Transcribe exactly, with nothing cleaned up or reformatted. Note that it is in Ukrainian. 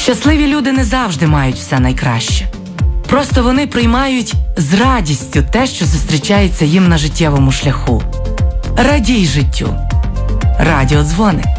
Щасливі люди не завжди мають все найкраще. Просто вони приймають з радістю те, що зустрічається їм на життєвому шляху. Радій життю. Радіодзвони.